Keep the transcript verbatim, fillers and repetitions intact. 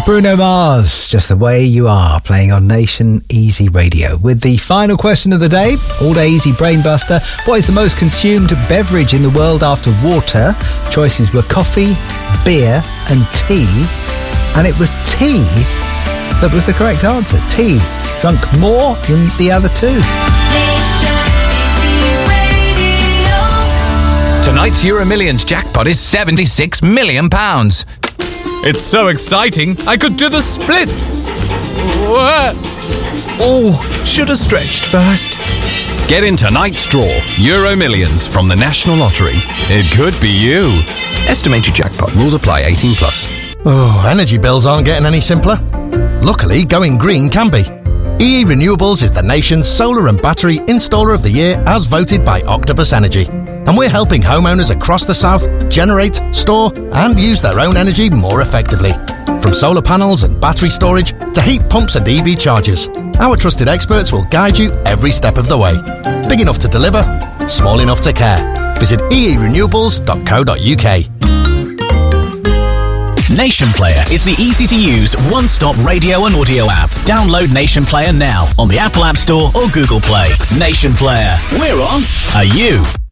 Bruno Mars, Just the Way You Are, playing on Nation Easy Radio. With the final question of the day, All Day Easy Brainbuster. What is the most consumed beverage in the world after water? Choices were coffee, beer and tea. And it was tea that was the correct answer. Tea. Drunk more than the other two. Tonight's Euro Millions jackpot is seventy-six million pounds. It's so exciting, I could do the splits. Oh, should have stretched first. Get in tonight's draw, Euro Millions from the National Lottery. It could be you. Estimated jackpot. Rules apply. eighteen plus. Oh, energy bills aren't getting any simpler. Luckily, going green can be. E E Renewables is the nation's solar and battery installer of the year as voted by Octopus Energy. And we're helping homeowners across the south generate, store and use their own energy more effectively. From solar panels and battery storage to heat pumps and E V chargers, our trusted experts will guide you every step of the way. Big enough to deliver, small enough to care. Visit e e renewables dot co dot u k. Nation Player is the easy-to-use, one-stop radio and audio app. Download Nation Player now on the Apple App Store or Google Play. Nation Player. We're on. Are you?